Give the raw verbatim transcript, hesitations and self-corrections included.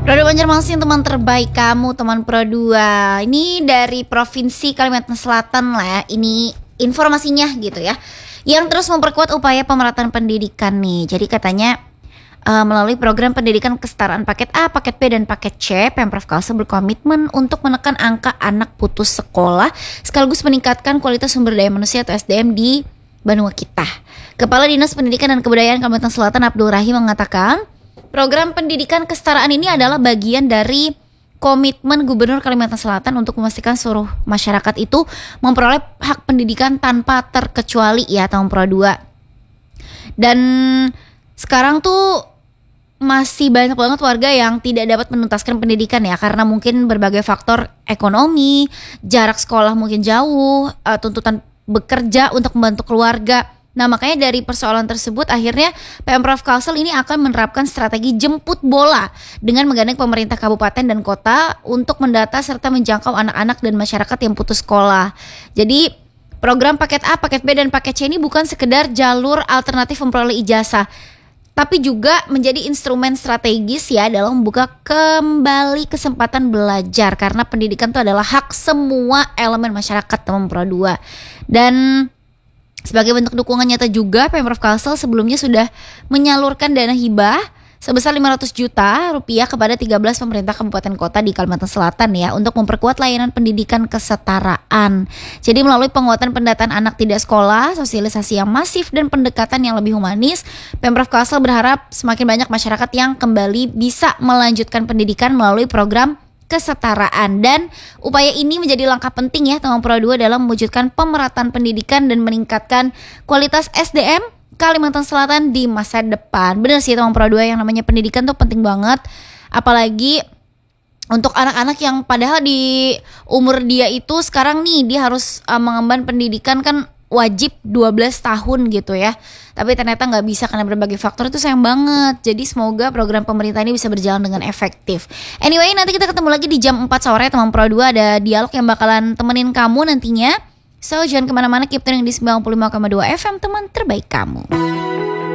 Pro dua Banjarmasin, teman terbaik kamu, teman Pro dua. Ini dari Provinsi Kalimantan Selatan lah ya. Ini informasinya gitu ya. Yang terus memperkuat upaya pemerataan pendidikan nih. Jadi katanya uh, melalui program pendidikan kesetaraan paket A, paket B, dan paket C, Pemprov Kalsel berkomitmen untuk menekan angka anak putus sekolah sekaligus meningkatkan kualitas sumber daya manusia atau S D M di Banua kita. Kepala Dinas Pendidikan dan Kebudayaan Kalimantan Selatan Abdul Rahim mengatakan, program pendidikan kesetaraan ini adalah bagian dari komitmen Gubernur Kalimantan Selatan untuk memastikan seluruh masyarakat itu memperoleh hak pendidikan tanpa terkecuali ya tahun Pro dua. Dan sekarang tuh masih banyak banget warga yang tidak dapat menuntaskan pendidikan ya, karena mungkin berbagai faktor ekonomi, jarak sekolah mungkin jauh, uh, tuntutan bekerja untuk membantu keluarga. Nah, makanya dari persoalan tersebut akhirnya Pemprov Kalsel ini akan menerapkan strategi jemput bola dengan menggandeng pemerintah kabupaten dan kota untuk mendata serta menjangkau anak-anak dan masyarakat yang putus sekolah. Jadi program paket A, paket B, dan paket C ini bukan sekedar jalur alternatif memperoleh ijazah, tapi juga menjadi instrumen strategis ya dalam membuka kembali kesempatan belajar, karena pendidikan itu adalah hak semua elemen masyarakat, teman Pro dua. Dan sebagai bentuk dukungan nyata juga, Pemprov Kalsel sebelumnya sudah menyalurkan dana hibah sebesar lima ratus juta rupiah kepada tiga belas pemerintah kabupaten kota di Kalimantan Selatan ya, untuk memperkuat layanan pendidikan kesetaraan. Jadi melalui penguatan pendataan anak tidak sekolah, sosialisasi yang masif, dan pendekatan yang lebih humanis, Pemprov Kalsel berharap semakin banyak masyarakat yang kembali bisa melanjutkan pendidikan melalui program kesetaraan. Dan upaya ini menjadi langkah penting ya teman Pro dua dalam mewujudkan pemerataan pendidikan dan meningkatkan kualitas S D M Kalimantan Selatan di masa depan. Benar sih teman Pro dua, yang namanya pendidikan tuh penting banget, apalagi untuk anak-anak yang padahal di umur dia itu sekarang nih dia harus uh, mengemban pendidikan kan wajib dua belas tahun gitu ya, tapi ternyata nggak bisa karena berbagai faktor. Itu sayang banget. Jadi semoga program pemerintah ini bisa berjalan dengan efektif. Anyway, nanti kita ketemu lagi di jam empat sore teman Pro dua, ada dialog yang bakalan temenin kamu nantinya. So jangan kemana-mana, keep tuning di sembilan puluh lima koma dua F M, teman terbaik kamu.